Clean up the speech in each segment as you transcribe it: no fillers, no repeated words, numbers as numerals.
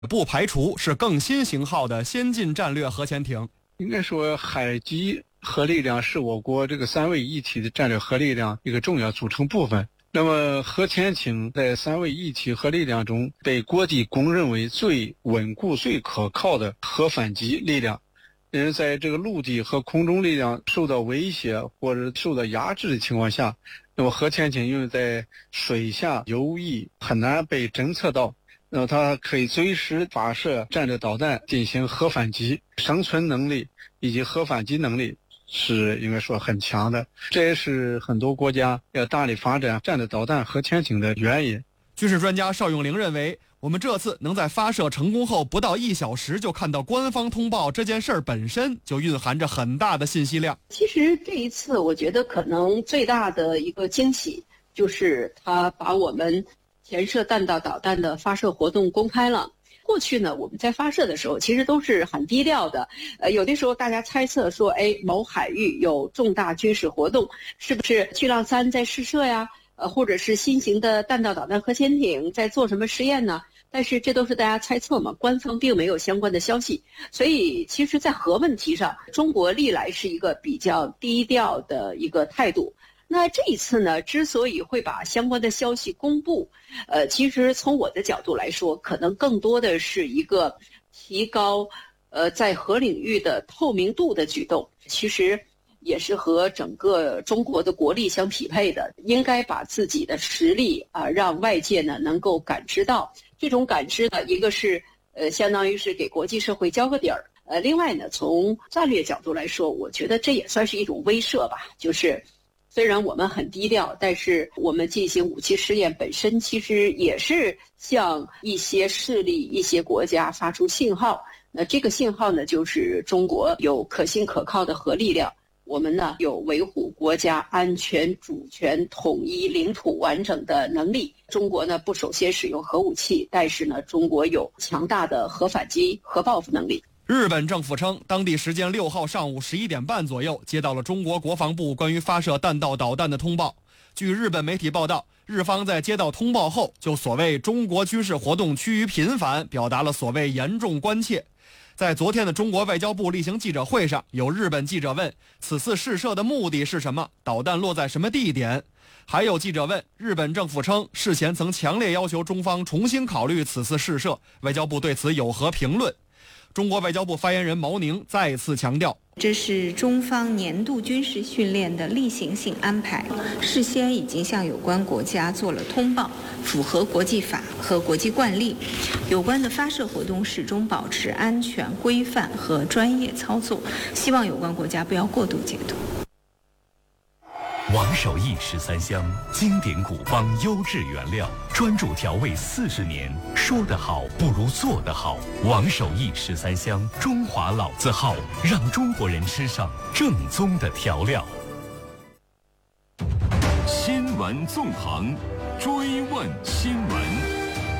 不排除是更新型号的先进战略核潜艇。 应该说，海基核力量是我国这个三位一体的战略核力量一个重要组成部分。那么核潜艇在三位一体核力量中被国际公认为最稳固、最可靠的核反击力量。在这个陆地和空中力量受到威胁或者受到压制的情况下，那么核潜艇因为在水下游弋很难被侦测到，那么它可以随时发射战略导弹进行核反击，生存能力以及核反击能力是应该说很强的，这也是很多国家要大力发展战略导弹核潜艇的原因。 军事专家邵永龄认为，我们这次能在发射成功后不到1小时就看到官方通报，这件事儿本身就蕴含着很大的信息量。 其实这一次我觉得可能最大的一个惊喜就是它把我们潜射弹道导弹的发射活动公开了。过去呢，我们在发射的时候其实都是很低调的，有的时候大家猜测说，某海域有重大军事活动，是不是巨浪3在试射呀？或者是新型的弹道导弹核潜艇在做什么实验呢？但是这都是大家猜测嘛，官方并没有相关的消息。所以其实在核问题上，中国历来是一个比较低调的一个态度。那这一次呢，之所以会把相关的消息公布，其实从我的角度来说，可能更多的是一个提高在核领域的透明度的举动。其实也是和整个中国的国力相匹配的，应该把自己的实力让外界呢能够感知到。这种感知呢，一个是相当于是给国际社会交个底儿，另外呢，从战略角度来说，我觉得这也算是一种威慑吧。就是虽然我们很低调，但是我们进行武器试验本身其实也是向一些势力、一些国家发出信号。那这个信号呢，就是中国有可信可靠的核力量。我们呢有维护国家安全、主权、统一、领土完整的能力。中国呢不首先使用核武器，但是呢中国有强大的核反击、核报复能力。 日本政府称，当地时间6号上午11点半左右接到了中国国防部关于发射弹道导弹的通报。据日本媒体报道，日方在接到通报后，就所谓中国军事活动趋于频繁表达了所谓严重关切。在昨天的中国外交部例行记者会上，有日本记者问此次试射的目的是什么，导弹落在什么地点。还有记者问，日本政府称事前曾强烈要求中方重新考虑此次试射，外交部对此有何评论？中国外交部发言人毛宁再次强调， 这是中方年度军事训练的例行性安排，事先已经向有关国家做了通报，符合国际法和国际惯例。有关的发射活动始终保持安全、规范和专业操作，希望有关国家不要过度解读。 王守义13香，经典古方，优质原料，专注调味40年，说得好不如做得好。王守义13香，中华老字号，让中国人吃上正宗的调料。 新闻纵横，追问新闻。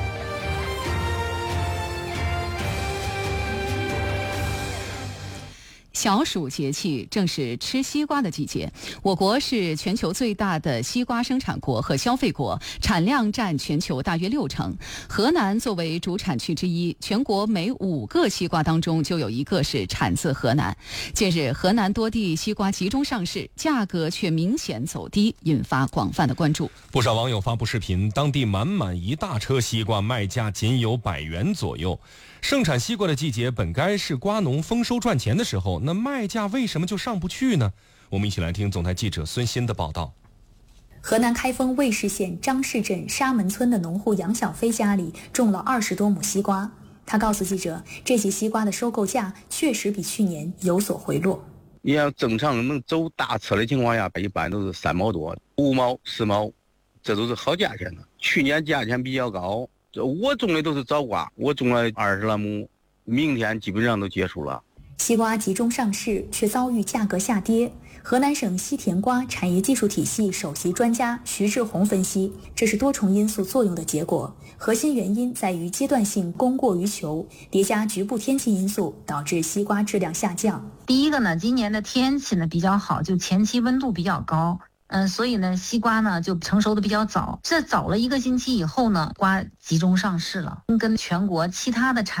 小暑节气正是吃西瓜的季节，我国是全球最大的西瓜生产国和消费国，产量占全球大约60%。河南作为主产区之一，全国每5个西瓜当中就有1个是产自河南。近日，河南多地西瓜集中上市，价格却明显走低，引发广泛的关注。 不少网友发布视频，当地满满一大车西瓜，卖价仅有100元左右。盛产西瓜的季节本该是瓜农丰收赚钱的时候，那卖价为什么就上不去呢？我们一起来听总台记者孙鑫的报道。 河南开封尉氏县张氏镇沙门村的农户杨小飞家里种了20多亩西瓜，他告诉记者，这些西瓜的收购价确实比去年有所回落。 你要正常能走大车的情况下，一般都是3毛多、5毛、4毛，这都是好价钱的。去年价钱比较高，我种的都是早瓜，我种了20来亩，明天基本上都结束了。 西瓜集中上市，却遭遇价格下跌。河南省西甜瓜产业技术体系首席专家徐志宏分析，这是多重因素作用的结果，核心原因在于阶段性供过于求，叠加局部天气因素，导致西瓜质量下降。 第一个呢，今年的天气呢比较好，就前期温度比较高。 所以呢，西瓜呢就成熟的比较早。这早了1个星期以后呢，瓜集中上市了，跟全国其他的产